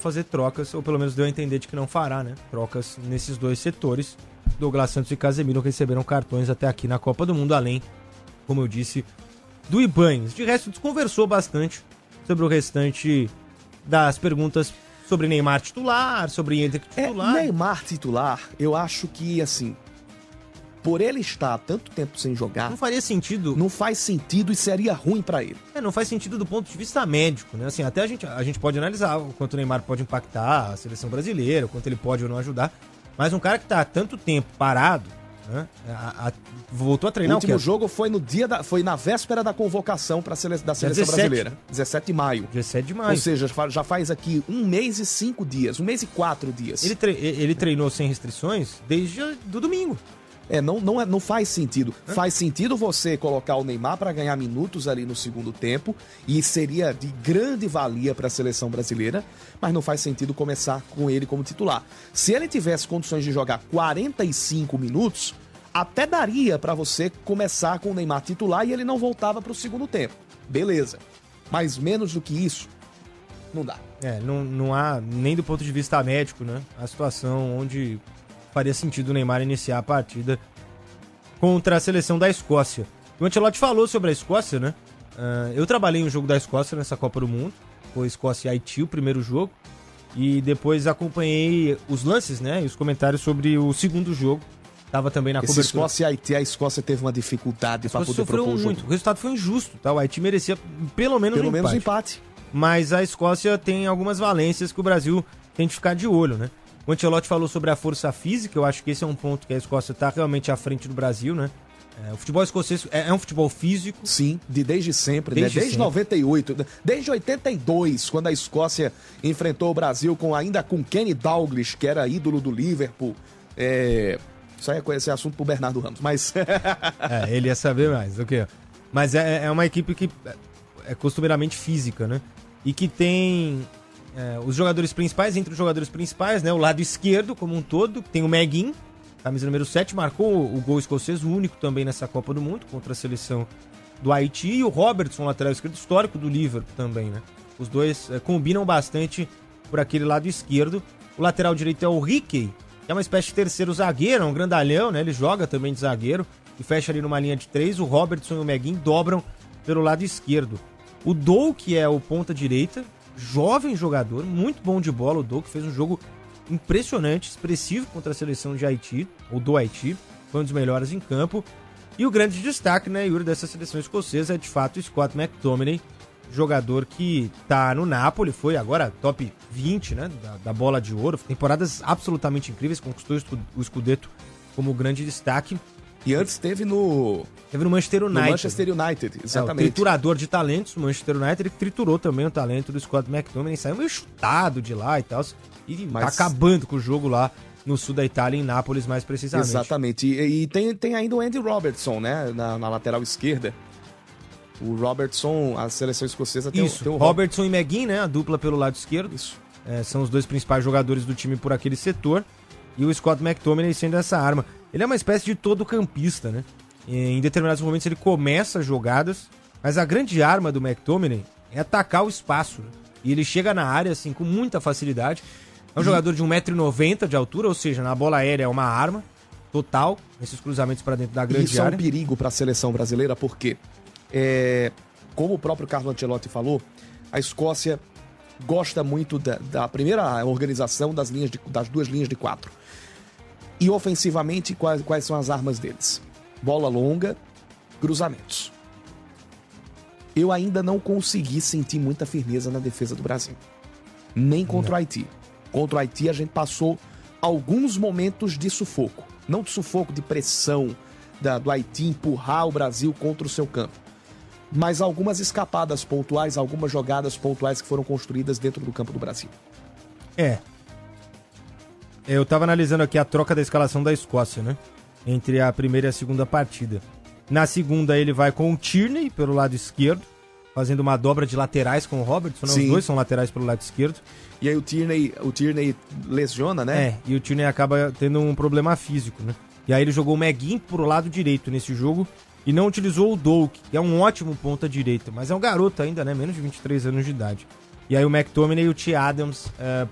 fazer trocas, ou pelo menos deu a entender de que não fará, né? Trocas nesses dois setores. Douglas Santos e Casemiro receberam cartões até aqui na Copa do Mundo, além, como eu disse, do Ibañez. De resto, desconversou bastante sobre o restante das perguntas sobre Neymar titular, sobre Hendrick titular. Neymar titular, eu acho que, assim, por ele estar há tanto tempo sem jogar... Não faria sentido. Não faz sentido e seria ruim pra ele. Não faz sentido do ponto de vista médico, né? Assim, até a gente pode analisar o quanto o Neymar pode impactar a seleção brasileira, o quanto ele pode ou não ajudar. Mas um cara que tá há tanto tempo parado, né? Voltou a treinar o último jogo foi foi na véspera da convocação da seleção brasileira. 17 de maio. 17 de maio. Ou seja, já faz aqui 1 mês e 5 dias, 1 mês e 4 dias. Ele treinou sem restrições desde do domingo. Não faz sentido. Faz sentido você colocar o Neymar para ganhar minutos ali no segundo tempo e seria de grande valia para a seleção brasileira, mas não faz sentido começar com ele como titular. Se ele tivesse condições de jogar 45 minutos, até daria para você começar com o Neymar titular e ele não voltava para o segundo tempo. Beleza. Mas menos do que isso, não dá. Não há, nem do ponto de vista médico, né? A situação onde faria sentido o Neymar iniciar a partida contra a seleção da Escócia. O Ancelotti falou sobre a Escócia, né? Eu trabalhei em um jogo da Escócia nessa Copa do Mundo. Foi Escócia e Haiti, o primeiro jogo. E depois acompanhei os lances, né? E os comentários sobre o segundo jogo. Tava também na cobertura. Escócia e Haiti, a Escócia teve uma dificuldade para poder propor o jogo. Muito. O resultado foi injusto, tá? O Haiti merecia pelo menos um empate. Mas a Escócia tem algumas valências que o Brasil tem de ficar de olho, né? O Ancelotti falou sobre a força física, eu acho que esse é um ponto que a Escócia está realmente à frente do Brasil, né? O futebol escocês é um futebol físico. Sim, desde sempre, né? Desde 98, desde 82, quando a Escócia enfrentou o Brasil ainda com Kenny Dalglish, que era ídolo do Liverpool. Isso aí é esse assunto pro Bernardo Ramos, mas... ele ia saber mais, ok. Mas é uma equipe que é costumeiramente física, né? E que tem... os jogadores principais, entre os jogadores principais, né, o lado esquerdo como um todo, tem o McGinn, camisa número 7, marcou o gol escocês, o único também nessa Copa do Mundo, contra a seleção do Haiti, e o Robertson, lateral esquerdo, histórico do Liverpool também, né? Os dois combinam bastante por aquele lado esquerdo. O lateral direito é o Rickey, que é uma espécie de terceiro zagueiro, é um grandalhão, né? Ele joga também de zagueiro e fecha ali numa linha de 3. O Robertson e o McGinn dobram pelo lado esquerdo. O Doak é o ponta direita, jovem jogador, muito bom de bola. O Doak fez um jogo impressionante, expressivo contra a seleção de Haiti, ou do Haiti, foi um dos melhores em campo. E o grande destaque, né, Yuri, dessa seleção escocesa é de fato o Scott McTominay, jogador que tá no Napoli, foi agora top 20, né, da bola de ouro, temporadas absolutamente incríveis, conquistou o Scudetto como grande destaque. E antes teve no Manchester United. No Manchester United, exatamente. O triturador de talentos, o Manchester United, ele triturou também o talento do Scott McTominay, saiu meio chutado de lá e tal, e tá acabando com o jogo lá no sul da Itália, em Nápoles mais precisamente. Exatamente, e tem ainda o Andy Robertson, né, na lateral esquerda. O Robertson, a seleção escocesa tem o Robertson e McGinn, né, a dupla pelo lado esquerdo. Isso. São os dois principais jogadores do time por aquele setor. E o Scott McTominay sendo essa arma. Ele é uma espécie de todo-campista, né? Em determinados momentos ele começa jogadas, mas a grande arma do McTominay é atacar o espaço, né? E ele chega na área, assim, com muita facilidade. É um jogador de 1,90 m de altura, ou seja, na bola aérea é uma arma total, esses cruzamentos para dentro da grande área. Isso é um perigo para a seleção brasileira, porque, como o próprio Carlo Ancelotti falou, a Escócia gosta muito da primeira organização das duas linhas de 4. E ofensivamente, quais são as armas deles? Bola longa, cruzamentos. Eu ainda não consegui sentir muita firmeza na defesa do Brasil. Nem contra o Haiti. Contra o Haiti a gente passou alguns momentos de sufoco. Não de sufoco, de pressão do Haiti empurrar o Brasil contra o seu campo. Mas algumas escapadas pontuais, algumas jogadas pontuais que foram construídas dentro do campo do Brasil. Eu tava analisando aqui a troca da escalação da Escócia, né? Entre a primeira e a segunda partida. Na segunda ele vai com o Tierney pelo lado esquerdo, fazendo uma dobra de laterais com o Robertson, né? Os dois são laterais pelo lado esquerdo. E aí o Tierney lesiona, né? E o Tierney acaba tendo um problema físico, né? E aí ele jogou o McGinn pro lado direito nesse jogo e não utilizou o Doak, que é um ótimo ponta direita, mas é um garoto ainda, né? Menos de 23 anos de idade. E aí o McTominay e o T. Adams